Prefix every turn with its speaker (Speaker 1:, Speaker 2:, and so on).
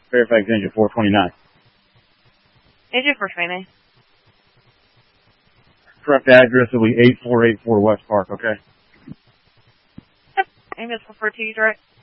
Speaker 1: Fairfax engine 429.
Speaker 2: Engine 429.
Speaker 1: Correct address will be 8484 West Park, okay?
Speaker 2: Yep. Amos 442, direct.